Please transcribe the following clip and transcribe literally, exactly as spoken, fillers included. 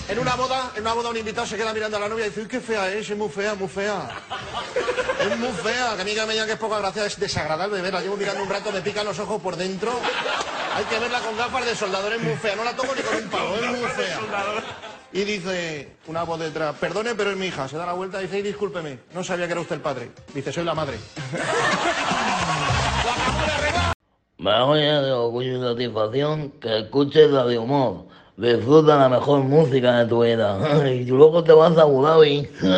En una boda, en una boda un invitado se queda mirando a la novia y dice, uy, qué fea es, es muy fea, muy fea. Es muy fea, que a mí que me digan que es poca gracia, es desagradable verla. Llevo mirando un rato, me pican los ojos por dentro. Hay que verla con gafas de soldador, es muy fea, no la toco ni con un palo, es muy fea. Y dice, una voz detrás, perdone, pero es mi hija. Se da la vuelta y dice, discúlpeme, no sabía que era usted el padre. Dice, soy la madre. Me voy a de orgullo y satisfacción que escuches la de humor. Disfruta la mejor música de tu vida. Y luego te vas a Abu Dhabi.